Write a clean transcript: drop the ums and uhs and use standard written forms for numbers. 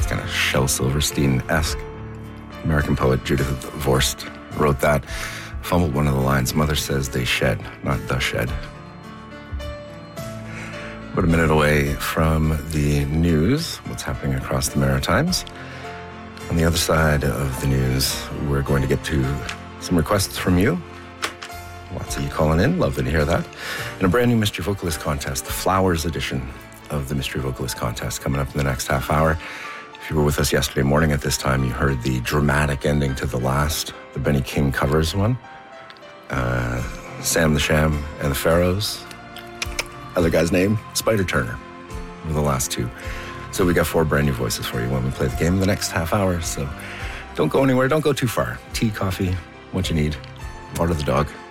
It's kind of Shel Silverstein-esque. American poet Judith Vorst wrote that. Fumbled one of the lines. Mother says they shed, not the shed. About a minute away from the news, what's happening across the Maritimes. On the other side of the news, we're going to get to some requests from you. Lots of you calling in. Love to hear that. And a brand new Mystery Vocalist contest, the Flowers edition of the Mystery Vocalist contest, coming up in the next half hour. If you were with us yesterday morning at this time, you heard the dramatic ending to the Benny King covers one. Sam the Sham and the Pharaohs. Other guy's name, Spider Turner, were the last two. So we got 4 brand new voices for you when we play the game in the next half hour. So don't go anywhere. Don't go too far. Tea, coffee, what you need. Water the dog.